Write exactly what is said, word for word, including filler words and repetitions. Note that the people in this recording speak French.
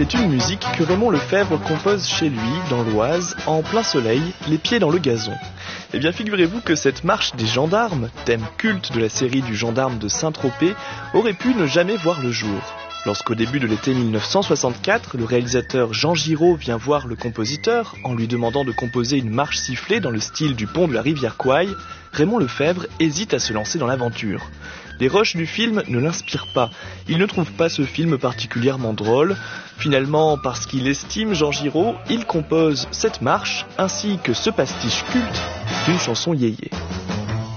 C'est une musique que Raymond Lefebvre compose chez lui, dans l'Oise, en plein soleil, les pieds dans le gazon. Eh bien, figurez-vous que cette marche des gendarmes, thème culte de la série du gendarme de Saint-Tropez, aurait pu ne jamais voir le jour. Lorsqu'au début de l'été mille neuf cent soixante-quatre, le réalisateur Jean Giraud vient voir le compositeur en lui demandant de composer une marche sifflée dans le style du pont de la rivière Kouai, Raymond Lefebvre hésite à se lancer dans l'aventure. Les rushs du film ne l'inspirent pas. Il ne trouve pas ce film particulièrement drôle. Finalement, parce qu'il estime Jean Giraud, il compose cette marche ainsi que ce pastiche culte d'une chanson yéyé.